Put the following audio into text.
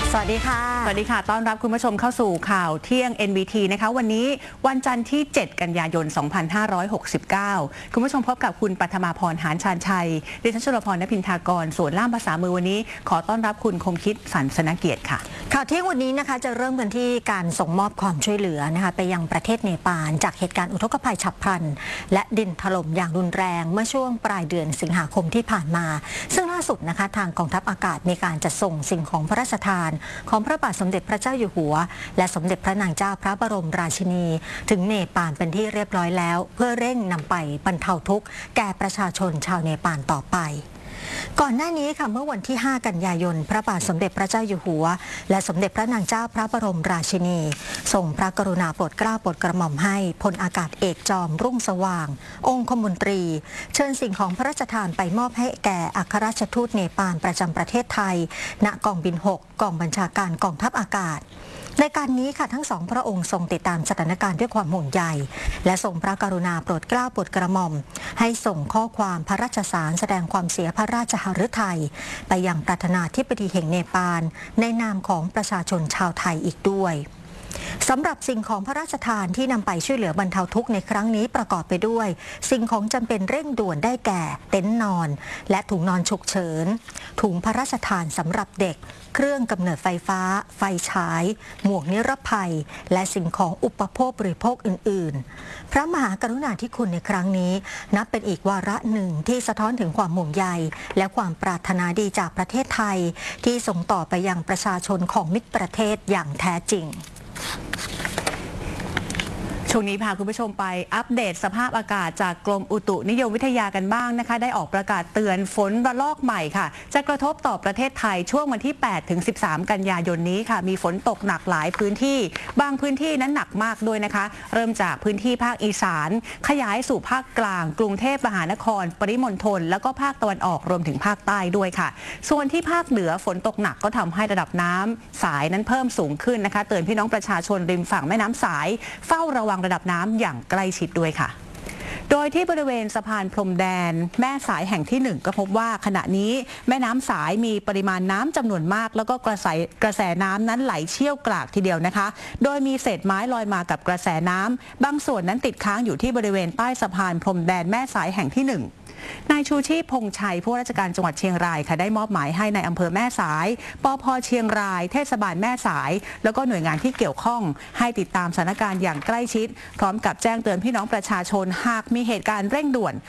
สวัสดีค่ะสวัสดีค่ะต้อนรับคุณผู้ชมเข้าสู่ข่าวเที่ยง NBT นะคะวันนี้วันจันทร์ที่ 7 กันยายน 2569 คุณผู้ชมพบกับคุณปัทมาพร หานชาญชัยดิฉันชลพร ณพินทากรส่วนล่ามภาษามือวันนี้ขอต้อนรับคุณคมคิดสันสนเกียรติค่ะข่าวเที่ยงวันนี้นะคะจะเริ่มกันที่การส่งมอบความช่วยเหลือนะคะไปยังประเทศเนปาลจากเหตุการณ์อุทกภัยฉับพลันและดินถล่มอย่างรุนแรงเมื่อช่วงปลายเดือนสิงหาคมที่ผ่านมาซึ่งล่าสุดนะคะทางกองทัพอากาศมีการจัดส่งสิ่งของพระราชทานของพระบาทสมเด็จพระเจ้าอยู่หัวและสมเด็จพระนางเจ้าพระบรมราชินีถึงเนปาลเป็นที่เรียบร้อยแล้วเพื่อเร่งนำไปบรรเทาทุกข์แก่ประชาชนชาวเนปาลต่อไปก่อนหน้านี้ค่ะเมื่อวันที่ 5 กันยายนพระบาทสมเด็จพระเจ้าอยู่หัวและสมเด็จพระนางเจ้าพระบรมราชินีทรงพระกรุณาโปรดเกล้าโปรดกระหม่อมให้พลอากาศเอกจอมรุ่งสว่างองคมนตรีเชิญสิ่งของพระราชทานไปมอบให้แก่อัครราชทูตเนปาลประจำประเทศไทยณกองบิน 6 กองบัญชาการกองทัพอากาศในการนี้ค่ะทั้งสองพระองค์ทรงติดตามสถานการณ์ด้วยความห่วงใยและทรงพระกรุณาโปรดเกล้าโปรดกระหม่อมให้ส่งข้อความพระราชสารแสดงความเสียพระราชหฤทัยไปยังประธานาธิบดีแห่งเนปาลในนามของประชาชนชาวไทยอีกด้วยสำหรับสิ่งของพระราชทานที่นำไปช่วยเหลือบรรเทาทุกข์ในครั้งนี้ประกอบไปด้วยสิ่งของจำเป็นเร่งด่วนได้แก่เต็นท์นอนและถุงนอนฉุกเฉินถุงพระราชทานสำหรับเด็กเครื่องกำเนิดไฟฟ้าไฟฉายหมวกนิรภัยและสิ่งของอุปโภคบริโภคอื่นๆพระมหากรุณาธิคุณในครั้งนี้นับเป็นอีกวาระหนึ่งที่สะท้อนถึงความห่วงใยและความปรารถนาดีจากประเทศไทยที่ส่งต่อไปยังประชาชนของมิตรประเทศอย่างแท้จริงช่วงนี้พาคุณผู้ชมไปอัปเดตสภาพอากาศจากกรมอุตุนิยมวิทยากันบ้างนะคะได้ออกประกาศเตือนฝนระลอกใหม่ค่ะจะกระทบต่อประเทศไทยช่วงวันที่ 8 ถึง 13 กันยายนนี้ค่ะมีฝนตกหนักหลายพื้นที่บางพื้นที่นั้นหนักมากด้วยนะคะเริ่มจากพื้นที่ภาคอีสานขยายสู่ภาคกลางกรุงเทพมหานครปริมณฑลแล้วก็ภาคตะวันออกรวมถึงภาคใต้ด้วยค่ะส่วนที่ภาคเหนือฝนตกหนักก็ทำให้ระดับน้ำสายนั้นเพิ่มสูงขึ้นนะคะเตือนพี่น้องประชาชนริมฝั่งแม่น้ำสายเฝ้าระวังระดับน้ำอย่างใกล้ชิดด้วยค่ะโดยที่บริเวณสะพานพรมแดนแม่สายแห่งที่1ก็พบว่าขณะนี้แม่น้ำสายมีปริมาณน้ำจำนวนมากแล้วก็กระแสน้ำนั้นไหลเชี่ยวกรากทีเดียวนะคะโดยมีเศษไม้ลอยมากับกระแสน้ำบางส่วนนั้นติดค้างอยู่ที่บริเวณใต้สะพานพรมแดนแม่สายแห่งที่1นายชูชีพพงษ์ชัยผู้ว่าราชการจังหวัดเชียงรายค่ะได้มอบหมายให้ในอำเภอแม่สายปภ.เชียงรายเทศบาลแม่สายแล้วก็หน่วยงานที่เกี่ยวข้องให้ติดตามสถานการณ์อย่างใกล้ชิดพร้อมกับแจ้งเตือนพี่น้องประชาชนหากมีเหตุการณ์เร่งด่วน